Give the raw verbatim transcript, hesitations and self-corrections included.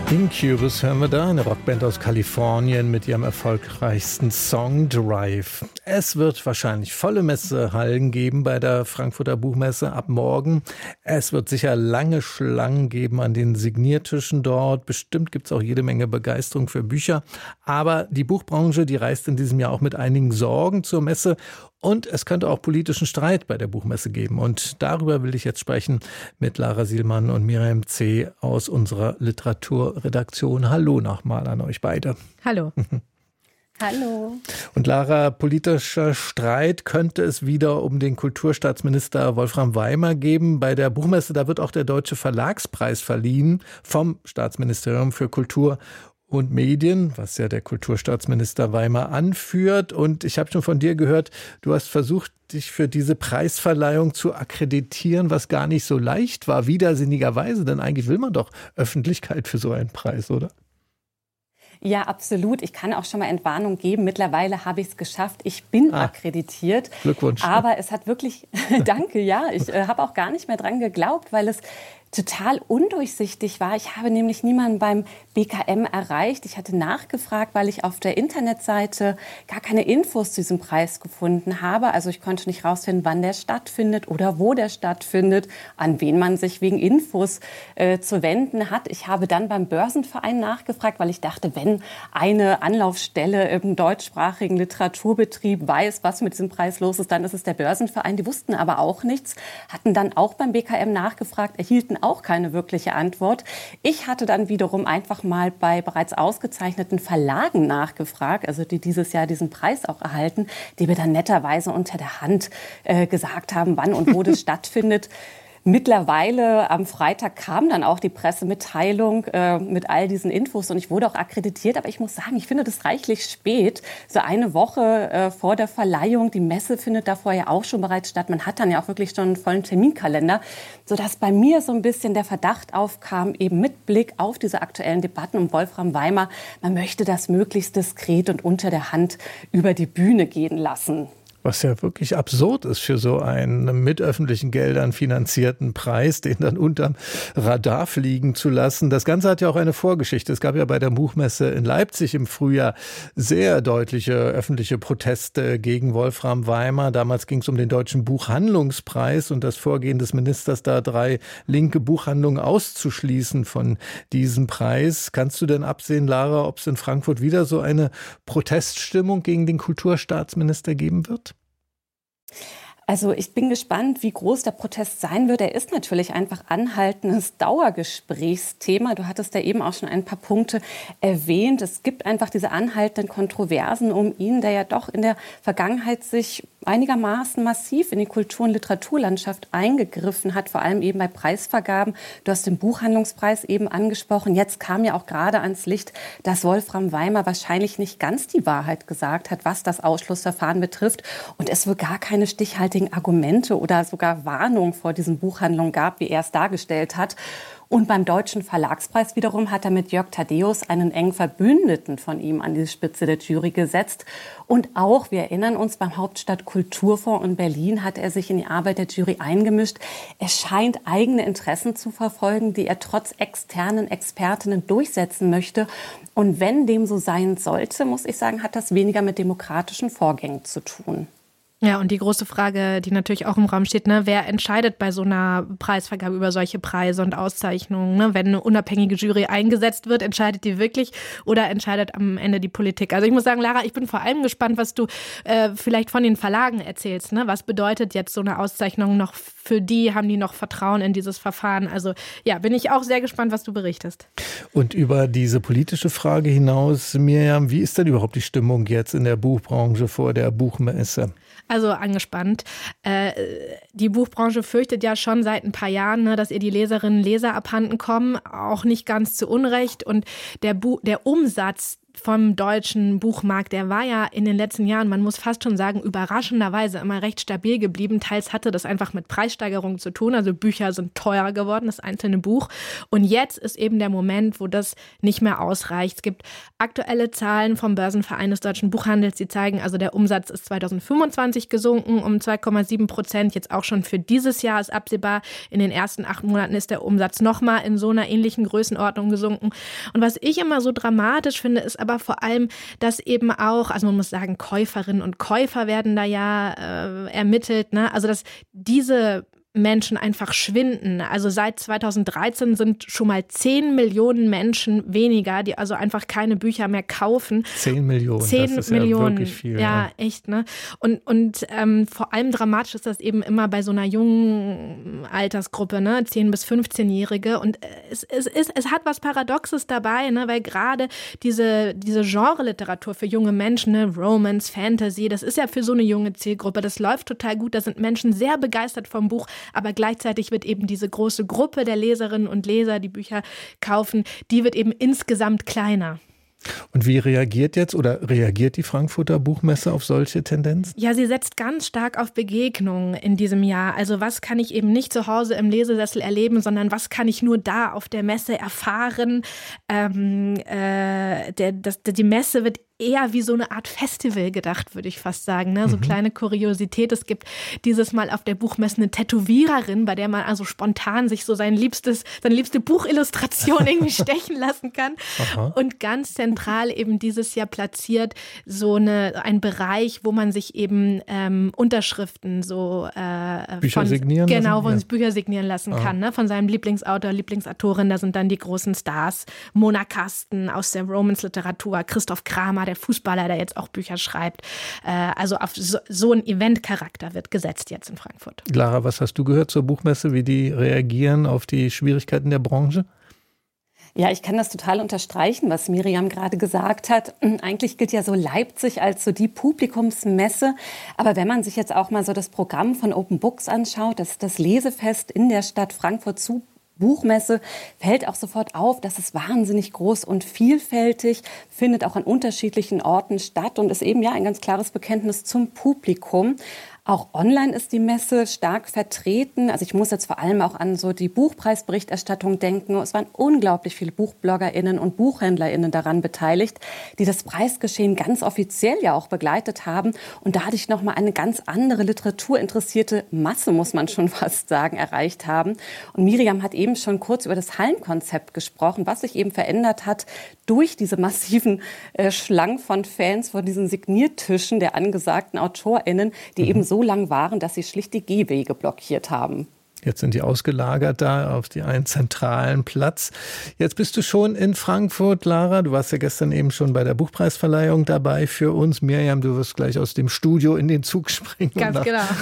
Incubus hören wir da, eine Rockband aus Kalifornien mit ihrem erfolgreichsten Song Drive. Es wird wahrscheinlich volle Messehallen geben bei der Frankfurter Buchmesse ab morgen. Es wird sicher lange Schlangen geben an den Signiertischen dort. Bestimmt gibt es auch jede Menge Begeisterung für Bücher. Aber die Buchbranche, die reist in diesem Jahr auch mit einigen Sorgen zur Messe. Und es könnte auch politischen Streit bei der Buchmesse geben. Und darüber will ich jetzt sprechen mit Lara Sielmann und Miriam C. aus unserer Literaturredaktion. Hallo nochmal an euch beide. Hallo. Hallo. Und Lara, politischer Streit könnte es wieder um den Kulturstaatsminister Wolfram Weimer geben. Bei der Buchmesse, da wird auch der Deutsche Verlagspreis verliehen vom Staatsministerium für Kultur und Medien, was ja der Kulturstaatsminister Weimer anführt. Und ich habe schon von dir gehört, du hast versucht, dich für diese Preisverleihung zu akkreditieren, was gar nicht so leicht war, widersinnigerweise. Denn eigentlich will man doch Öffentlichkeit für so einen Preis, oder? Ja, absolut. Ich kann auch schon mal Entwarnung geben. Mittlerweile habe ich es geschafft. Ich bin ah, akkreditiert. Glückwunsch. Aber es hat wirklich, danke, ja, ich äh, habe auch gar nicht mehr dran geglaubt, weil es total undurchsichtig war. Ich habe nämlich niemanden beim B K M erreicht. Ich hatte nachgefragt, weil ich auf der Internetseite gar keine Infos zu diesem Preis gefunden habe. Also ich konnte nicht rausfinden, wann der stattfindet oder wo der stattfindet, an wen man sich wegen Infos äh, zu wenden hat. Ich habe dann beim Börsenverein nachgefragt, weil ich dachte, wenn eine Anlaufstelle im deutschsprachigen Literaturbetrieb weiß, was mit diesem Preis los ist, dann ist es der Börsenverein. Die wussten aber auch nichts, hatten dann auch beim B K M nachgefragt, erhielten auch keine wirkliche Antwort. Ich hatte dann wiederum einfach mal bei bereits ausgezeichneten Verlagen nachgefragt, also die dieses Jahr diesen Preis auch erhalten, die mir dann netterweise unter der Hand äh, gesagt haben, wann und wo das stattfindet. Mittlerweile am Freitag kam dann auch die Pressemitteilung äh, mit all diesen Infos und ich wurde auch akkreditiert. Aber ich muss sagen, ich finde das reichlich spät. So eine Woche äh, vor der Verleihung. Die Messe findet davor ja auch schon bereits statt. Man hat dann ja auch wirklich schon einen vollen Terminkalender. Sodass bei mir so ein bisschen der Verdacht aufkam, eben mit Blick auf diese aktuellen Debatten um Wolfram Weimer, man möchte das möglichst diskret und unter der Hand über die Bühne gehen lassen. Was ja wirklich absurd ist für so einen mit öffentlichen Geldern finanzierten Preis, den dann unterm Radar fliegen zu lassen. Das Ganze hat ja auch eine Vorgeschichte. Es gab ja bei der Buchmesse in Leipzig im Frühjahr sehr deutliche öffentliche Proteste gegen Wolfram Weimer. Damals ging es um den Deutschen Buchhandlungspreis und das Vorgehen des Ministers, da drei linke Buchhandlungen auszuschließen von diesem Preis. Kannst du denn absehen, Lara, ob es in Frankfurt wieder so eine Proteststimmung gegen den Kulturstaatsminister geben wird? Also ich bin gespannt, wie groß der Protest sein wird. Er ist natürlich einfach anhaltendes Dauergesprächsthema. Du hattest ja eben auch schon ein paar Punkte erwähnt. Es gibt einfach diese anhaltenden Kontroversen um ihn, der ja doch in der Vergangenheit sich einigermaßen massiv in die Kultur- und Literaturlandschaft eingegriffen hat, vor allem eben bei Preisvergaben. Du hast den Buchhandlungspreis eben angesprochen. Jetzt kam ja auch gerade ans Licht, dass Wolfram Weimer wahrscheinlich nicht ganz die Wahrheit gesagt hat, was das Ausschlussverfahren betrifft und es wohl gar keine stichhaltigen Argumente oder sogar Warnungen vor diesen Buchhandlungen gab, wie er es dargestellt hat. Und beim Deutschen Verlagspreis wiederum hat er mit Jörg Thaddeus einen engen Verbündeten von ihm an die Spitze der Jury gesetzt. Und auch, wir erinnern uns, beim Hauptstadt-Kulturfonds in Berlin hat er sich in die Arbeit der Jury eingemischt. Er scheint eigene Interessen zu verfolgen, die er trotz externen Expertinnen durchsetzen möchte. Und wenn dem so sein sollte, muss ich sagen, hat das weniger mit demokratischen Vorgängen zu tun. Ja, und die große Frage, die natürlich auch im Raum steht, ne, wer entscheidet bei so einer Preisvergabe über solche Preise und Auszeichnungen? Ne? Wenn eine unabhängige Jury eingesetzt wird, entscheidet die wirklich oder entscheidet am Ende die Politik? Also ich muss sagen, Lara, ich bin vor allem gespannt, was du äh, vielleicht von den Verlagen erzählst. Ne? Was bedeutet jetzt so eine Auszeichnung noch für die? Haben die noch Vertrauen in dieses Verfahren? Also ja, bin ich auch sehr gespannt, was du berichtest. Und über diese politische Frage hinaus, Miriam, wie ist denn überhaupt die Stimmung jetzt in der Buchbranche vor der Buchmesse? Also angespannt. Äh, die Buchbranche fürchtet ja schon seit ein paar Jahren, ne, dass ihr die Leserinnen und Leser abhanden kommen, auch nicht ganz zu Unrecht. Und der, Bu- der Umsatz vom deutschen Buchmarkt, der war ja in den letzten Jahren, man muss fast schon sagen, überraschenderweise immer recht stabil geblieben. Teils hatte das einfach mit Preissteigerungen zu tun, also Bücher sind teurer geworden, das einzelne Buch. Und jetzt ist eben der Moment, wo das nicht mehr ausreicht. Es gibt aktuelle Zahlen vom Börsenverein des deutschen Buchhandels, die zeigen, also der Umsatz ist zweitausendfünfundzwanzig gesunken um zwei Komma sieben Prozent. Jetzt auch schon für dieses Jahr ist absehbar, in den ersten acht Monaten ist der Umsatz nochmal in so einer ähnlichen Größenordnung gesunken. Und was ich immer so dramatisch finde, ist aber vor allem, dass eben auch, also man muss sagen, Käuferinnen und Käufer werden da ja äh, ermittelt, ne? Also dass diese Menschen einfach schwinden. Also seit zweitausenddreizehn sind schon mal zehn Millionen Menschen weniger, die also einfach keine Bücher mehr kaufen. zehn Millionen, zehn das ist Millionen. Ja wirklich viel. Ja, ja. echt, ne? Und, und ähm, vor allem dramatisch ist das eben immer bei so einer jungen Altersgruppe, ne? zehn- bis fünfzehnjährige. Und es, es, es, es hat was Paradoxes dabei, ne? Weil gerade diese, diese Genre-Literatur für junge Menschen, ne? Romance, Fantasy, das ist ja für so eine junge Zielgruppe, das läuft total gut, da sind Menschen sehr begeistert vom Buch, aber gleichzeitig wird eben diese große Gruppe der Leserinnen und Leser, die Bücher kaufen, die wird eben insgesamt kleiner. Und wie reagiert jetzt oder reagiert die Frankfurter Buchmesse auf solche Tendenzen? Ja, sie setzt ganz stark auf Begegnungen in diesem Jahr. Also was kann ich eben nicht zu Hause im Lesesessel erleben, sondern was kann ich nur da auf der Messe erfahren? Ähm, äh, der, das, die Messe wird eher wie so eine Art Festival gedacht, würde ich fast sagen. Ne? So mhm. kleine Kuriosität. Es gibt dieses Mal auf der Buchmesse eine Tätowiererin, bei der man also spontan sich so sein liebstes, seine liebste Buchillustration irgendwie stechen lassen kann. Aha. Und ganz zentral eben dieses Jahr platziert so eine, ein Bereich, wo man sich eben ähm, Unterschriften so äh, Bücher von, signieren genau, lassen? wo man ja. sich Bücher signieren lassen Aha. kann, ne? Von seinem Lieblingsautor, Lieblingsautorin. Da sind dann die großen Stars, Mona Kasten aus der Romance-Literatur, Christoph Kramer, der Fußballer, der jetzt auch Bücher schreibt. Also auf so, so einen Eventcharakter wird gesetzt jetzt in Frankfurt. Lara, was hast du gehört zur Buchmesse, wie die reagieren auf die Schwierigkeiten der Branche? Ja, ich kann das total unterstreichen, was Miriam gerade gesagt hat. Eigentlich gilt ja so Leipzig als so die Publikumsmesse. Aber wenn man sich jetzt auch mal so das Programm von Open Books anschaut, das, das Lesefest in der Stadt Frankfurt zu Buchmesse, fällt auch sofort auf, dass es wahnsinnig groß und vielfältig, findet auch an unterschiedlichen Orten statt und ist eben ja ein ganz klares Bekenntnis zum Publikum. Auch online ist die Messe stark vertreten. Also ich muss jetzt vor allem auch an so die Buchpreisberichterstattung denken. Es waren unglaublich viele BuchbloggerInnen und BuchhändlerInnen daran beteiligt, die das Preisgeschehen ganz offiziell ja auch begleitet haben und dadurch nochmal eine ganz andere literaturinteressierte Masse, muss man schon fast sagen, erreicht haben. Und Miriam hat eben schon kurz über das Hallenkonzept gesprochen, was sich eben verändert hat durch diese massiven äh, Schlangen von Fans vor diesen Signiertischen der angesagten AutorInnen, die mhm. eben so lang waren, dass sie schlicht die Gehwege blockiert haben. Jetzt sind die ausgelagert da auf die einen zentralen Platz. Jetzt bist du schon in Frankfurt, Lara. Du warst ja gestern eben schon bei der Buchpreisverleihung dabei für uns. Miriam, du wirst gleich aus dem Studio in den Zug springen. Ganz und nach genau.